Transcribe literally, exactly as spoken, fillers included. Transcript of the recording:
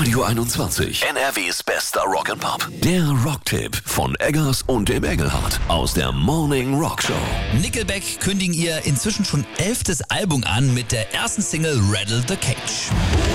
Radio einundzwanzig, N R Ws bester Rock'n'Pop. Der Rocktipp von Eggers und dem Engelhardt aus der Morning Rock Show. Nickelback kündigen ihr inzwischen schon elftes Album an mit der ersten Single Rattle the Cage.